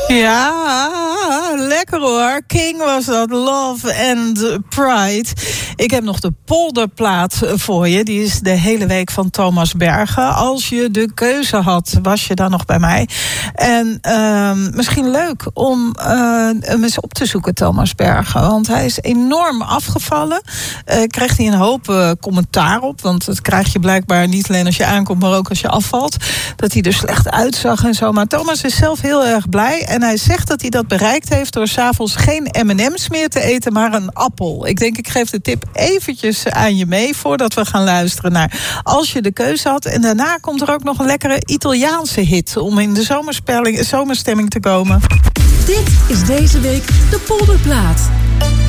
Ja, lekker hoor. King was dat, Love and Pride. Ik heb nog de polderplaat voor je. Die is de hele week van Thomas Bergen. Als je de keuze had, was je dan nog bij mij. En misschien leuk om hem eens op te zoeken, Thomas Bergen. Want hij is enorm afgevallen. Krijgt hij een hoop commentaar op. Want dat krijg je blijkbaar niet alleen als je aankomt, maar ook als je afvalt. Dat hij er slecht uitzag en zo. Maar Thomas is zelf heel erg blij. En hij zegt dat hij dat bereikt heeft door 's avonds geen M&M's meer te eten, maar een appel. Ik denk, ik geef de tip eventjes aan je mee voordat we gaan luisteren naar Als je de keuze had. En daarna komt er ook nog een lekkere Italiaanse hit om in de zomerstemming te komen. Dit is deze week de polderplaat.